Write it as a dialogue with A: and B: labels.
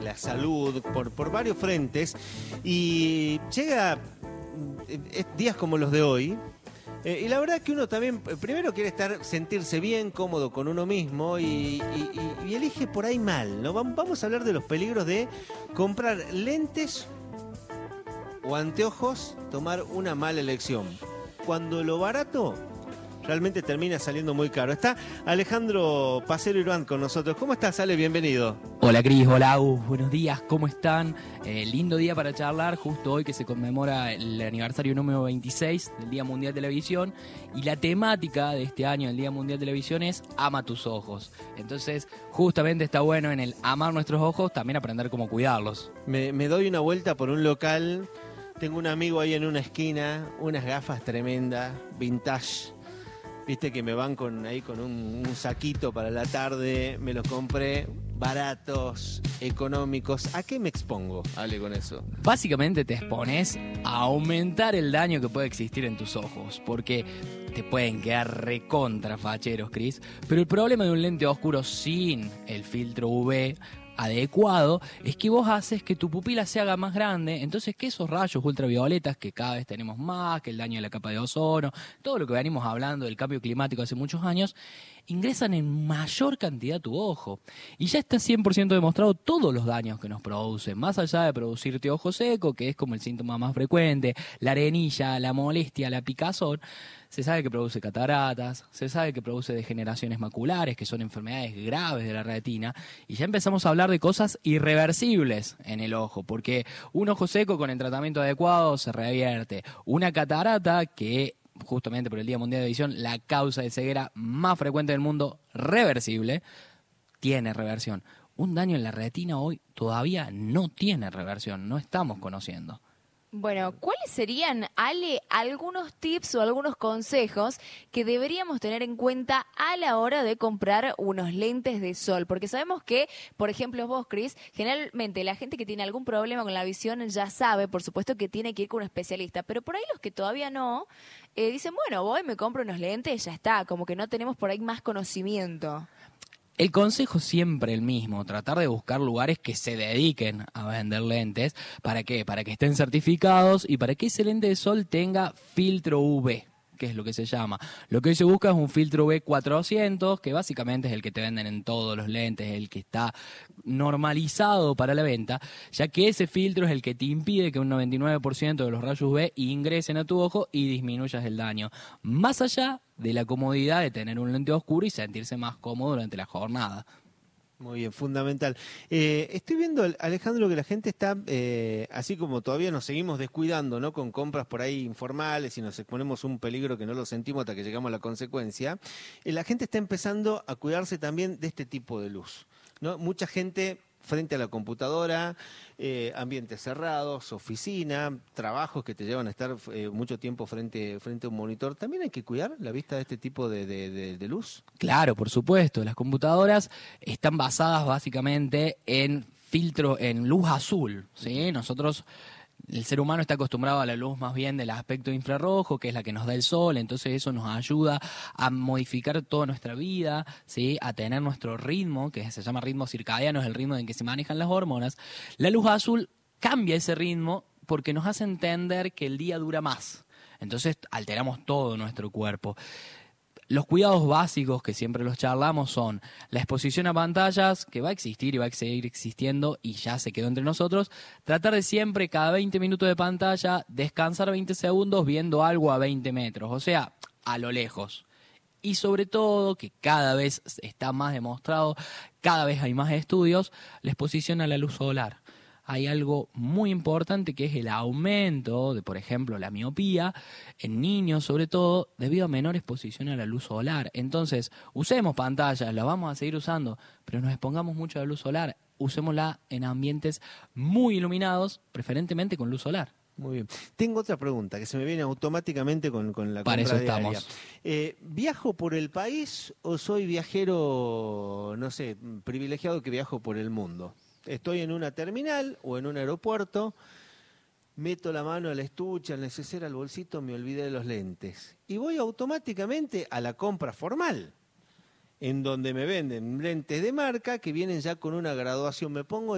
A: la salud, por varios frentes, y llega días como los de hoy. Y la verdad que uno también, primero quiere sentirse bien, cómodo con uno mismo y elige por ahí mal, ¿no? Vamos a hablar de los peligros de comprar lentes o anteojos, tomar una mala elección. Cuando lo barato realmente termina saliendo muy caro. Está Alejandro Pacero Irván con nosotros. ¿Cómo estás, Ale? Bienvenido.
B: Hola Cris, hola Agus, buenos días, ¿cómo están? Lindo día para charlar, justo hoy que se conmemora el aniversario número 26 del Día Mundial de la Visión, y la temática de este año del Día Mundial de la Visión es ama tus ojos. Entonces, justamente está bueno en el amar nuestros ojos también aprender cómo cuidarlos.
A: Me doy una vuelta por un local, tengo un amigo ahí en una esquina, unas gafas tremendas, vintage. Viste que me van con un saquito para la tarde, me los compré, baratos, económicos. ¿A qué me expongo, Ale, con eso?
B: Básicamente te expones a aumentar el daño que puede existir en tus ojos, porque te pueden quedar recontra facheros, Cris. Pero el problema de un lente oscuro sin el filtro UV adecuado es que vos haces que tu pupila se haga más grande, entonces que esos rayos ultravioletas que cada vez tenemos más, que el daño de la capa de ozono, todo lo que venimos hablando del cambio climático hace muchos años, ingresan en mayor cantidad a tu ojo. Y ya está 100% demostrado todos los daños que nos producen, más allá de producirte ojo seco, que es como el síntoma más frecuente, la arenilla, la molestia, la picazón. Se sabe que produce cataratas, se sabe que produce degeneraciones maculares, que son enfermedades graves de la retina, y ya empezamos a hablar de cosas irreversibles en el ojo, porque un ojo seco con el tratamiento adecuado se revierte. Una catarata, que justamente por el Día Mundial de la Visión, la causa de ceguera más frecuente del mundo, reversible, tiene reversión. Un daño en la retina hoy todavía no tiene reversión, no estamos conociendo.
C: Bueno, ¿cuáles serían, Ale, algunos tips o algunos consejos que deberíamos tener en cuenta a la hora de comprar unos lentes de sol? Porque sabemos que, por ejemplo, vos, Cris, generalmente la gente que tiene algún problema con la visión ya sabe, por supuesto, que tiene que ir con un especialista, pero por ahí los que todavía no, dicen, bueno, voy, me compro unos lentes y ya está, como que no tenemos por ahí más conocimiento.
B: El consejo siempre el mismo, tratar de buscar lugares que se dediquen a vender lentes. ¿Para qué? Para que estén certificados y para que ese lente de sol tenga filtro UV, que es lo que se llama. Lo que hoy se busca es un filtro UV 400, que básicamente es el que te venden en todos los lentes, el que está normalizado para la venta, ya que ese filtro es el que te impide que un 99% de los rayos UV ingresen a tu ojo y disminuyas el daño. Más allá de la comodidad de tener un lente oscuro y sentirse más cómodo durante la jornada.
A: Muy bien, fundamental. Estoy viendo, Alejandro, que la gente está, así como todavía nos seguimos descuidando, ¿no? Con compras por ahí informales y nos exponemos a un peligro que no lo sentimos hasta que llegamos a la consecuencia, la gente está empezando a cuidarse también de este tipo de luz, ¿no? Mucha gente frente a la computadora, ambientes cerrados, oficina, trabajos que te llevan a estar mucho tiempo frente a un monitor. ¿También hay que cuidar la vista de este tipo de luz?
B: Claro, por supuesto. Las computadoras están basadas básicamente en en luz azul, ¿sí? El ser humano está acostumbrado a la luz más bien del aspecto infrarrojo, que es la que nos da el sol, entonces eso nos ayuda a modificar toda nuestra vida, ¿sí? A tener nuestro ritmo, que se llama ritmo circadiano, es el ritmo en que se manejan las hormonas. La luz azul cambia ese ritmo porque nos hace entender que el día dura más, entonces alteramos todo nuestro cuerpo. Los cuidados básicos que siempre los charlamos son la exposición a pantallas, que va a existir y va a seguir existiendo y ya se quedó entre nosotros. Tratar de siempre, cada 20 minutos de pantalla, descansar 20 segundos viendo algo a 20 metros, o sea, a lo lejos. Y sobre todo, que cada vez está más demostrado, cada vez hay más estudios, la exposición a la luz solar. Hay algo muy importante que es el aumento de, por ejemplo, la miopía en niños, sobre todo debido a menor exposición a la luz solar. Entonces, usemos pantallas, las vamos a seguir usando, pero nos expongamos mucho a la luz solar. Usémosla en ambientes muy iluminados, preferentemente con luz solar.
A: Muy bien. Tengo otra pregunta que se me viene automáticamente con la
B: Para
A: compra
B: eso
A: diaria.
B: estamos.
A: ¿Viajo por el país o soy viajero, no sé, privilegiado que viajo por el mundo? Estoy en una terminal o en un aeropuerto, meto la mano al estuche, al neceser, al bolsito, me olvidé de los lentes. Y voy automáticamente a la compra formal, en donde me venden lentes de marca que vienen ya con una graduación. Me pongo